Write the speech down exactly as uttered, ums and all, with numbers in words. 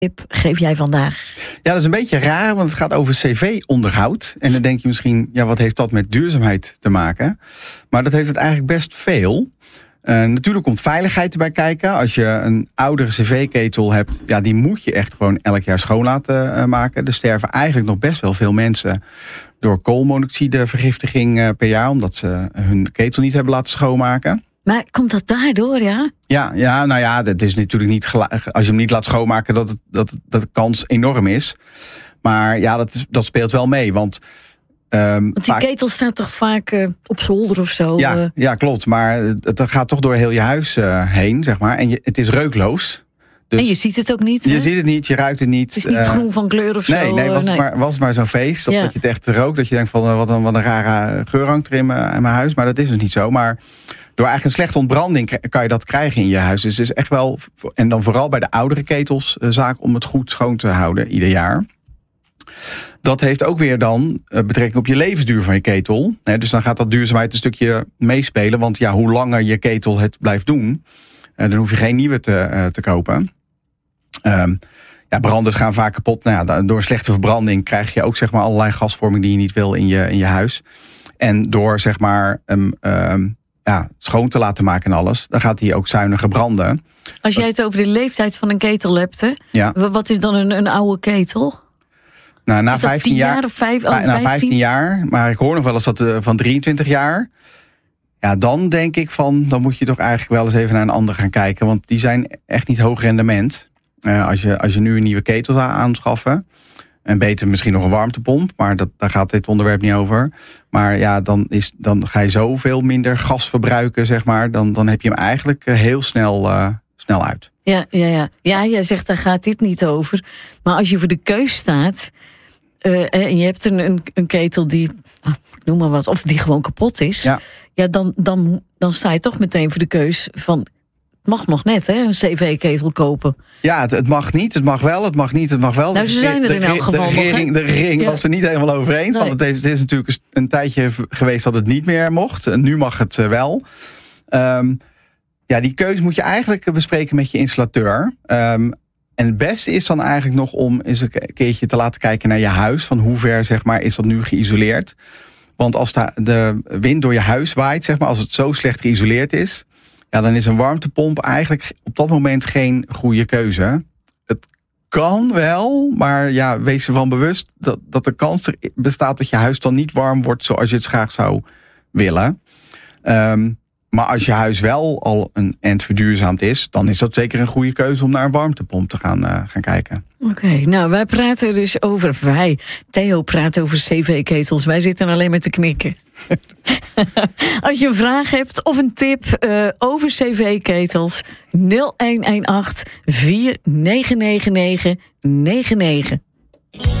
tip geef jij vandaag? Ja, dat is een beetje raar, want het gaat over cv-onderhoud. En dan denk je misschien, ja, wat heeft dat met duurzaamheid te maken? Maar dat heeft het eigenlijk best veel. Uh, natuurlijk komt veiligheid erbij kijken. Als je een oudere cv-ketel hebt, ja, die moet je echt gewoon elk jaar schoon laten uh, maken. Er sterven eigenlijk nog best wel veel mensen door koolmonoxidevergiftiging uh, per jaar, omdat ze hun ketel niet hebben laten schoonmaken. Maar komt dat daardoor, ja? Ja, ja, nou ja, dat is natuurlijk niet gela- als je hem niet laat schoonmaken, dat, het, dat, dat de kans enorm is. Maar ja, dat, is, dat speelt wel mee, want Um, Want die vaak... ketel staat toch vaak uh, op zolder of zo? Ja, uh... ja, klopt. Maar het, het gaat toch door heel je huis uh, heen, zeg maar. En je, het is reukloos. Dus en je ziet het ook niet, Je hè? ziet het niet, je ruikt het niet. Het is niet uh, groen van kleur of nee, zo? Nee, was, nee. Het maar, was het maar zo'n feest. Of ja. dat je het echt rookt. Dat je denkt van, wat een, wat een rare geur hangt er in mijn, in mijn huis. Maar dat is dus niet zo. Maar door eigenlijk een slechte ontbranding kan je dat krijgen in je huis. Dus het is echt wel, en dan vooral bij de oudere ketels, zaak om het goed schoon te houden ieder jaar. Dat heeft ook weer dan betrekking op je levensduur van je ketel. Dus dan gaat dat duurzaamheid een stukje meespelen. Want ja, hoe langer je ketel het blijft doen, dan hoef je geen nieuwe te, te kopen. Um, ja, branders gaan vaak kapot. Nou ja, door slechte verbranding krijg je ook zeg maar allerlei gasvorming die je niet wil in je, in je huis. En door zeg maar um, um, ja, schoon te laten maken en alles, dan gaat hij ook zuiniger branden. Als jij het over de leeftijd van een ketel hebt, hè? Ja. Wat is dan een, een oude ketel? Nou, na is dat vijftien tien jaar, jaar of vijf, oh, na, na vijftien jaar, maar ik hoor nog wel eens dat uh, van drieëntwintig jaar. Ja, dan denk ik van, dan moet je toch eigenlijk wel eens even naar een ander gaan kijken. Want die zijn echt niet hoog rendement. Uh, als, je, als je nu een nieuwe ketel zou aanschaffen. En beter misschien nog een warmtepomp. Maar dat, daar gaat dit onderwerp niet over. Maar ja, dan, is, dan ga je zoveel minder gas verbruiken, zeg maar. Dan, dan heb je hem eigenlijk heel snel, uh, snel uit. Ja, ja, ja. ja, jij zegt daar gaat dit niet over. Maar als je voor de keus staat, Uh, en je hebt een, een, een ketel die, ah, noem maar wat, of die gewoon kapot is. Ja, ja dan, dan, dan sta je toch meteen voor de keus van, het mag nog net, hè, een cv-ketel kopen. Ja, het, het mag niet, het mag wel, het mag niet, het mag wel. Nou, ze zijn er in elk geval de regering, nog, de regering ja. was er niet helemaal over eens. Nee. Want het, heeft, het is natuurlijk een tijdje geweest dat het niet meer mocht. En nu mag het wel. Um, ja, die keuze moet je eigenlijk bespreken met je installateur. Um, En het beste is dan eigenlijk nog om eens een keertje te laten kijken naar je huis. Van hoe ver, zeg maar, is dat nu geïsoleerd? Want als de wind door je huis waait, zeg maar, als het zo slecht geïsoleerd is, ja, dan is een warmtepomp eigenlijk op dat moment geen goede keuze. Het kan wel, maar ja, wees ervan bewust dat, dat de kans er bestaat dat je huis dan niet warm wordt zoals je het graag zou willen. Um, Maar als je huis wel al een end verduurzaamd is, dan is dat zeker een goede keuze om naar een warmtepomp te gaan, uh, gaan kijken. Oké, okay, nou wij praten dus over, wij, Theo praat over cv-ketels, wij zitten alleen maar te knikken. Als je een vraag hebt of een tip uh, over cv-ketels, nul een een acht vier negen negen negen negen negen.